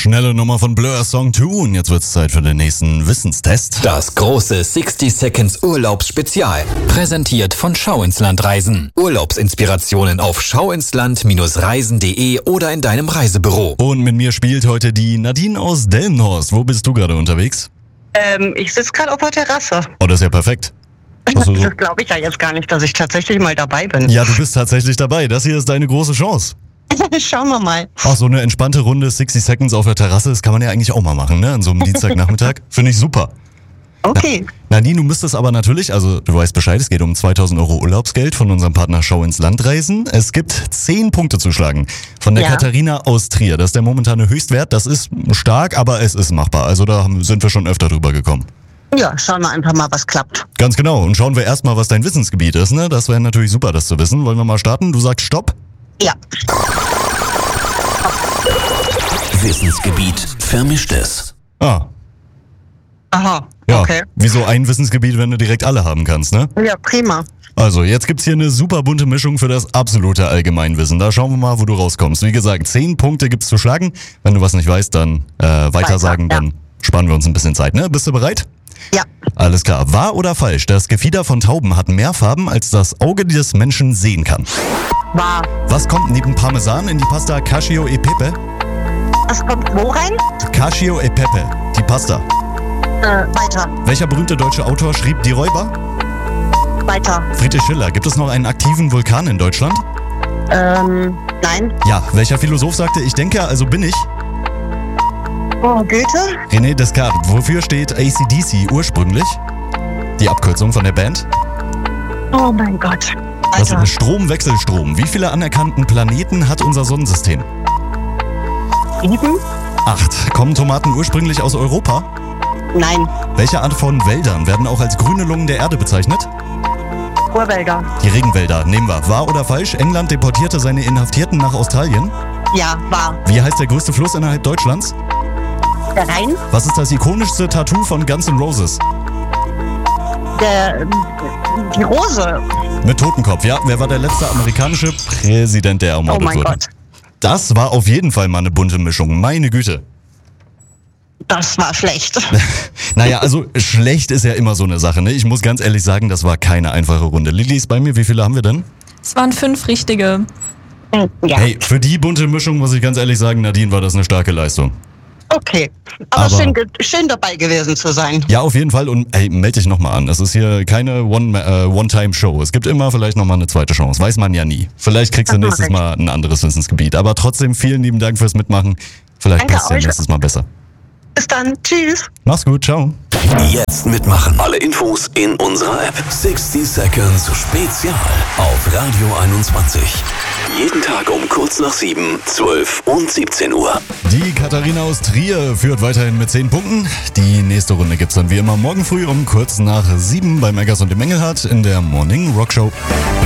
Schnelle Nummer von Blur, Song 2. Und jetzt wird's Zeit für den nächsten Wissenstest. Das große 60 Seconds Urlaubsspezial. Präsentiert von Schau ins Land Reisen. Urlaubsinspirationen auf schauinsland-reisen.de oder in deinem Reisebüro. Und mit mir spielt heute die Nadine aus Delmenhorst. Wo bist du gerade unterwegs? Ich sitze gerade auf der Terrasse. Oh, das ist ja perfekt. Das glaube ich ja jetzt gar nicht, dass ich tatsächlich mal dabei bin. Ja, du bist tatsächlich dabei. Das hier ist deine große Chance. Schauen wir mal. Ach, so eine entspannte Runde 60 Seconds auf der Terrasse, das kann man ja eigentlich auch mal machen, ne? An so einem Dienstagnachmittag. Finde ich super. Okay. Nadine, du müsstest aber natürlich, also du weißt Bescheid, es geht um 2.000 Euro Urlaubsgeld von unserem Partner Schau ins Land Reisen. Es gibt 10 Punkte zu schlagen von der Katharina aus Trier. Das ist der momentane Höchstwert. Das ist stark, aber es ist machbar. Also da sind wir schon öfter drüber gekommen. Ja, schauen wir einfach mal, was klappt. Ganz genau. Und schauen wir erstmal, was dein Wissensgebiet ist, ne? Das wäre natürlich super, das zu wissen. Wollen wir mal starten? Du sagst Stopp. Ja. Wissensgebiet Vermischtes. Ah. Aha, Ja, okay. Wieso ein Wissensgebiet, wenn du direkt alle haben kannst, ne? Ja, prima. Also, jetzt gibt's hier eine super bunte Mischung für das absolute Allgemeinwissen. Da schauen wir mal, wo du rauskommst. Wie gesagt, 10 Punkte gibt's zu schlagen. Wenn du was nicht weißt, dann weitersagen, ja. dann sparen wir uns ein bisschen Zeit, ne? Bist du bereit? Ja. Alles klar. Wahr oder falsch? Das Gefieder von Tauben hat mehr Farben, als das Auge des Menschen sehen kann. Wahr. Was kommt neben Parmesan in die Pasta Cacio e Pepe? Was kommt wo rein? Cacio e Pepe, die Pasta. Weiter. Welcher berühmte deutsche Autor schrieb Die Räuber? Weiter. Friedrich Schiller. Gibt es noch einen aktiven Vulkan in Deutschland? Nein. Ja. Welcher Philosoph sagte, ich denke, also bin ich? Oh, Goethe? René Descartes. Wofür steht AC/DC ursprünglich? Die Abkürzung von der Band? Oh mein Gott. Das Weiter. ist Strom-Wechselstrom. Wie viele anerkannten Planeten hat unser Sonnensystem? 7? 8. Kommen Tomaten ursprünglich aus Europa? Nein. Welche Art von Wäldern werden auch als grüne Lungen der Erde bezeichnet? Urwälder. Die Regenwälder. Nehmen wir. Wahr oder falsch? England deportierte seine Inhaftierten nach Australien. Ja, wahr. Wie heißt der größte Fluss innerhalb Deutschlands? Der Rhein? Was ist das ikonischste Tattoo von Guns N' Roses? Die Rose. Mit Totenkopf, ja. Wer war der letzte amerikanische Präsident, der Oh ermordet mein wurde? Gott. Das war auf jeden Fall mal eine bunte Mischung. Meine Güte. Das war schlecht. Naja, also schlecht ist ja immer so eine Sache, ne? Ich muss ganz ehrlich sagen, das war keine einfache Runde. Lilly ist bei mir. Wie viele haben wir denn? Es waren 5 richtige. Ja. Hey, für die bunte Mischung muss ich ganz ehrlich sagen, Nadine, war das eine starke Leistung. Okay. Aber schön dabei gewesen zu sein. Ja, auf jeden Fall. Und hey, melde dich nochmal an. Es ist hier keine One-Time-Show. Es gibt immer vielleicht nochmal eine zweite Chance. Weiß man ja nie. Vielleicht kriegst du nächstes Mal ein anderes Wissensgebiet. Aber trotzdem vielen lieben Dank fürs Mitmachen. Vielleicht Danke passt ja euch. nächstes Mal besser. Bis dann. Tschüss. Mach's gut. Ciao. Jetzt mitmachen. Alle Infos in unserer App. 60 Seconds Spezial auf Radio 21. Jeden Tag um kurz nach 7, 12 und 17 Uhr. Die Katharina aus Trier führt weiterhin mit 10 Punkten. Die nächste Runde gibt's dann wie immer morgen früh um kurz nach 7 bei Meggers und dem Engelhardt in der Morning Rock Show.